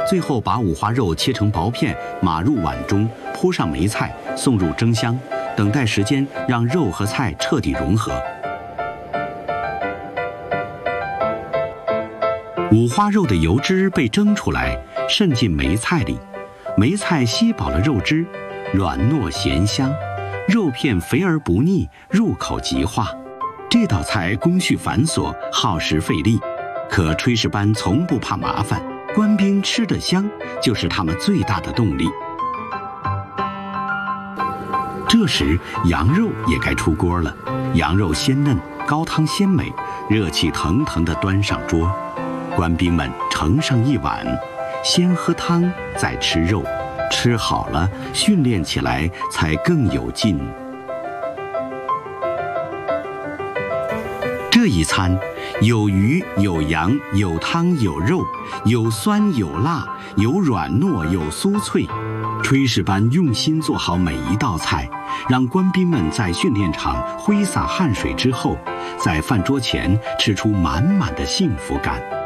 最后把五花肉切成薄片，码入碗中，铺上梅菜，送入蒸箱，等待时间让肉和菜彻底融合。五花肉的油脂被蒸出来，渗进梅菜里，梅菜吸饱了肉汁，软糯咸香，肉片肥而不腻，入口即化。这道菜工序繁琐，耗时费力，可炊事班从不怕麻烦，官兵吃得香，就是他们最大的动力。这时羊肉也该出锅了，羊肉鲜嫩，高汤鲜美，热气腾腾地端上桌。官兵们盛上一碗，先喝汤，再吃肉，吃好了，训练起来才更有劲。这一餐有鱼有羊有汤有肉，有酸有辣，有软糯有酥脆。炊事班用心做好每一道菜，让官兵们在训练场挥洒汗水之后，在饭桌前吃出满满的幸福感。